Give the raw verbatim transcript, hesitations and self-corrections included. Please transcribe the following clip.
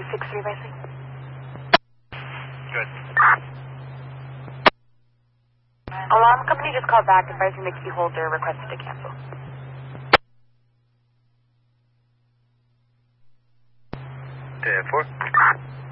six three Racing. Good. Alarm company just called back advising the key holder requested to cancel. ten four.